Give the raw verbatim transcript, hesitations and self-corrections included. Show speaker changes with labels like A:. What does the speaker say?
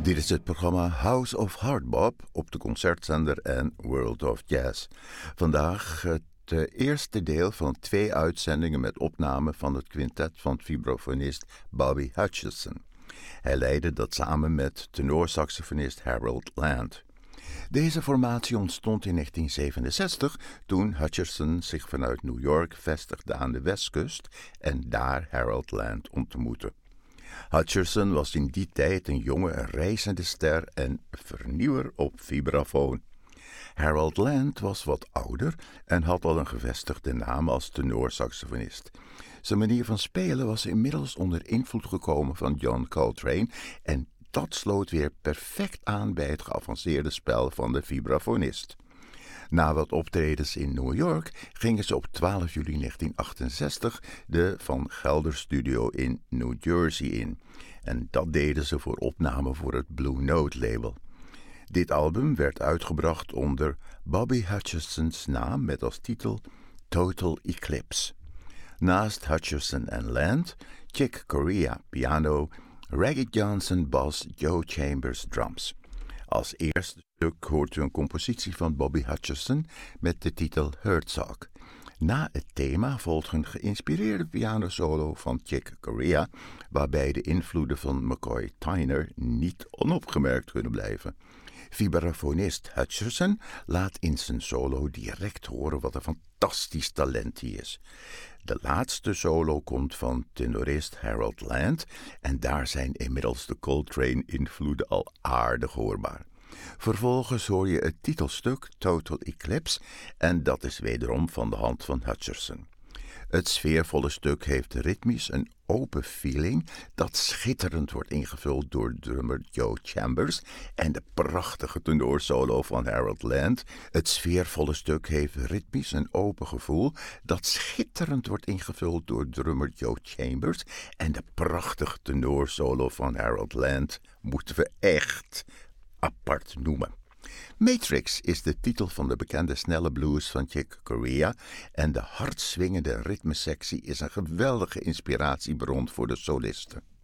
A: Dit is het programma House of Hardbop op de concertzender en World of Jazz. Vandaag het uh, eerste deel van twee uitzendingen met opname van het quintet van vibrafonist Bobby Hutcherson. Hij leidde dat samen met tenorsaxofonist Harold Land. Deze formatie ontstond in negentien zevenenzestig toen Hutcherson zich vanuit New York vestigde aan de westkust en daar Harold Land ontmoette. Hutcherson was in die tijd een jonge reizende ster en vernieuwer op vibrafoon. Harold Land was wat ouder en had al een gevestigde naam als tenorsaxofonist. Zijn manier van spelen was inmiddels onder invloed gekomen van John Coltrane en dat sloot weer perfect aan bij het geavanceerde spel van de vibrafonist. Na wat optredens in New York gingen ze op twaalf juli negentien achtenzestig de Van Gelder Studio in New Jersey in. En dat deden ze voor opname voor het Blue Note label. Dit album werd uitgebracht onder Bobby Hutcherson's naam met als titel Total Eclipse. Naast Hutcherson en Land, Chick Corea piano, Reggie Johnson bas, Joe Chambers drums. Als eerste stuk hoort u een compositie van Bobby Hutcherson met de titel Herzog. Na het thema volgt een geïnspireerde pianosolo van Chick Corea, waarbij de invloeden van McCoy Tyner niet onopgemerkt kunnen blijven. Vibrafonist Hutcherson laat in zijn solo direct horen wat een fantastisch talent hij is. De laatste solo komt van tenorist Harold Land en daar zijn inmiddels de Coltrane-invloeden al aardig hoorbaar. Vervolgens hoor je het titelstuk Total Eclipse en dat is wederom van de hand van Hutcherson. Het sfeervolle stuk heeft ritmisch een open feeling dat schitterend wordt ingevuld door drummer Joe Chambers en de prachtige tenorsolo van Harold Land. Het sfeervolle stuk heeft ritmisch een open gevoel dat schitterend wordt ingevuld door drummer Joe Chambers en de prachtige tenorsolo van Harold Land moeten we echt apart noemen. Matrix is de titel van de bekende snelle blues van Chick Corea en de hardswingende ritmesectie is een geweldige inspiratiebron voor de solisten.